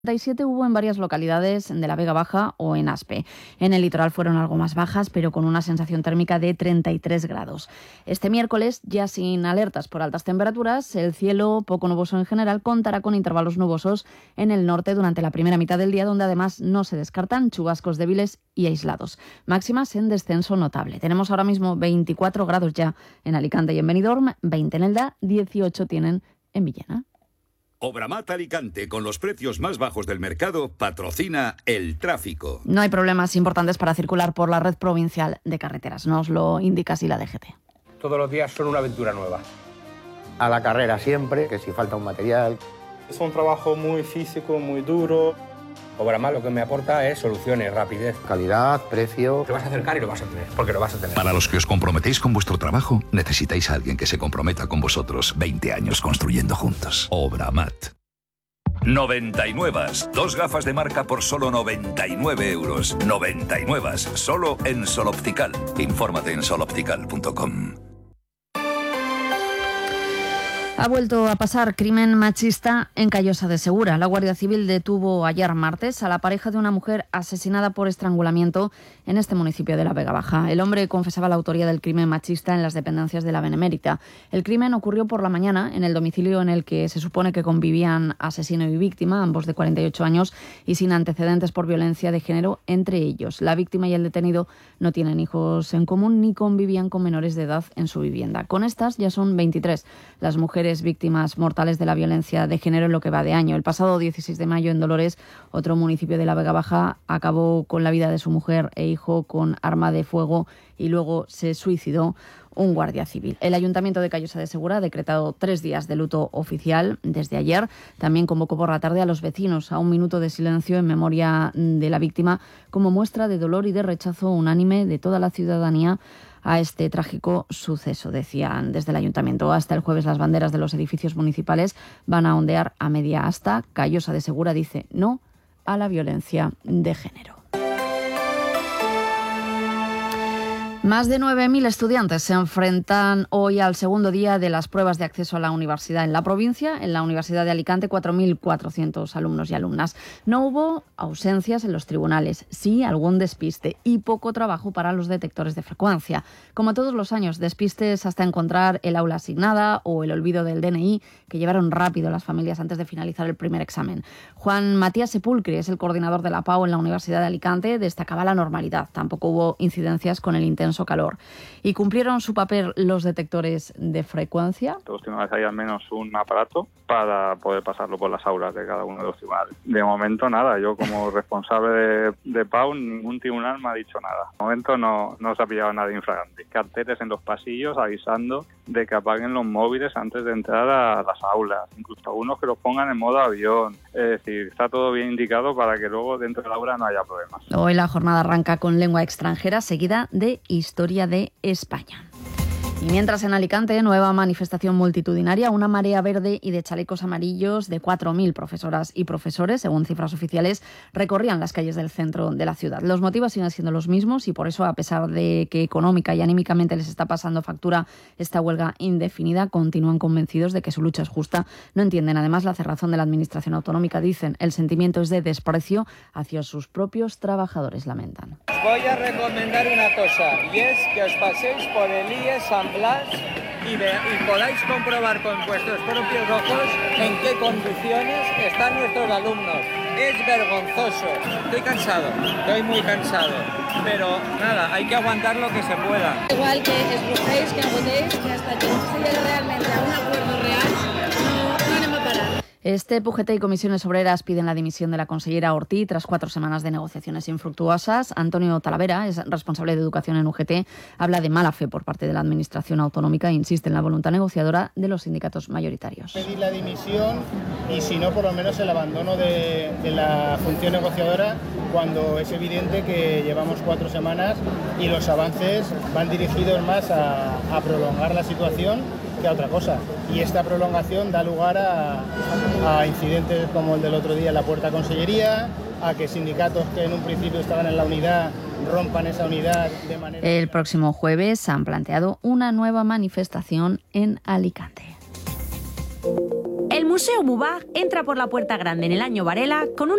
37 hubo en varias localidades de la Vega Baja o en Aspe. En el litoral fueron algo más bajas, pero con una sensación térmica de 33 grados. Este miércoles, ya sin alertas por altas temperaturas, el cielo poco nuboso en general contará con intervalos nubosos en el norte durante la primera mitad del día, donde además no se descartan chubascos débiles y aislados. Máximas en descenso notable. Tenemos ahora mismo 24 grados ya en Alicante y en Benidorm, 20 en Elda, 18 tienen en Villena. Obramat Alicante, con los precios más bajos del mercado, patrocina el tráfico. No hay problemas importantes para circular por la red provincial de carreteras. Nos lo indica así la DGT. Todos los días son una aventura nueva. A la carrera siempre, que si falta un material. Es un trabajo muy físico, muy duro. Obramat lo que me aporta es soluciones, rapidez. Calidad, precio. Te vas a acercar y lo vas a tener, porque lo vas a tener. Para los que os comprometéis con vuestro trabajo, necesitáis a alguien que se comprometa con vosotros. 20 años construyendo juntos. Obramat. 99. 2 gafas de marca por solo 99 euros. 99. Solo en Sol Optical. Infórmate en soloptical.com. Ha vuelto a pasar crimen machista en Callosa de Segura. La Guardia Civil detuvo ayer martes a la pareja de una mujer asesinada por estrangulamiento en este municipio de la Vega Baja. El hombre confesaba la autoría del crimen machista en las dependencias de la Benemérita. El crimen ocurrió por la mañana en el domicilio en el que se supone que convivían asesino y víctima, ambos de 48 años y sin antecedentes por violencia de género entre ellos. La víctima y el detenido no tienen hijos en común ni convivían con menores de edad en su vivienda. Con estas ya son 23 las mujeres víctimas mortales de la violencia de género en lo que va de año. El pasado 16 de mayo en Dolores, otro municipio de la Vega Baja, acabó con la vida de su mujer e hijo con arma de fuego y luego se suicidó un guardia civil. El Ayuntamiento de Callosa de Segura ha decretado 3 días de luto oficial desde ayer. También convocó por la tarde a los vecinos a un minuto de silencio en memoria de la víctima como muestra de dolor y de rechazo unánime de toda la ciudadanía a este trágico suceso. Decían desde el Ayuntamiento: hasta el jueves las banderas de los edificios municipales van a ondear a media asta. Callosa de Segura dice no a la violencia de género. Más de 9.000 estudiantes se enfrentan hoy al segundo día de las pruebas de acceso a la universidad en la provincia. En la Universidad de Alicante, 4.400 alumnos y alumnas. No hubo ausencias en los tribunales, sí algún despiste y poco trabajo para los detectores de frecuencia. Como todos los años, despistes hasta encontrar el aula asignada o el olvido del DNI que llevaron rápido las familias antes de finalizar el primer examen. Juan Matías Sepulcri es el coordinador de la PAU en la Universidad de Alicante. Destacaba la normalidad. Tampoco hubo incidencias con el intenso calor. ¿Y cumplieron su papel los detectores de frecuencia? Todos los tribunales hay al menos un aparato para poder pasarlo por las aulas de cada uno de los tribunales. De momento nada, yo como responsable de PAU, ningún tribunal me ha dicho nada. De momento no se ha pillado nada infragante. Carteles en los pasillos avisando de que apaguen los móviles antes de entrar a las aulas, incluso algunos que los pongan en modo avión. Es decir, está todo bien indicado para que luego dentro del aula no haya problemas. Hoy la jornada arranca con lengua extranjera seguida de Historia de España. Y mientras en Alicante, nueva manifestación multitudinaria, una marea verde y de chalecos amarillos de 4.000 profesoras y profesores, según cifras oficiales, recorrían las calles del centro de la ciudad. Los motivos siguen siendo los mismos y por eso, a pesar de que económica y anímicamente les está pasando factura esta huelga indefinida, continúan convencidos de que su lucha es justa. No entienden además la cerrazón de la administración autonómica. Dicen, el sentimiento es de desprecio hacia sus propios trabajadores, lamentan. Os voy a recomendar una cosa, y es que os paséis por el IES San Blas y podáis comprobar con vuestros propios ojos en qué condiciones están nuestros alumnos. Es vergonzoso. Estoy cansado, estoy muy cansado, pero nada, hay que aguantar lo que se pueda. Igual que escogéis, que agotéis, que hasta que no se llegue realmente a un acuerdo real, no haremos parar. PUGT y comisiones obreras piden la dimisión de la consellera Ortí tras 4 semanas de negociaciones infructuosas. Antonio Talavera, es responsable de educación en UGT, habla de mala fe por parte de la administración autonómica e insiste en la voluntad negociadora de los sindicatos mayoritarios. Pedir la dimisión y si no, por lo menos el abandono de la función negociadora, cuando es evidente que llevamos 4 semanas y los avances van dirigidos más a prolongar la situación que a otra cosa. Y esta prolongación da lugar a incidentes como el del otro día en la Puerta Consellería, a que sindicatos que en un principio estaban en la unidad rompan esa unidad de manera... El próximo jueves han planteado una nueva manifestación en Alicante. El Museo Bubá entra por la puerta grande en el año Varela con un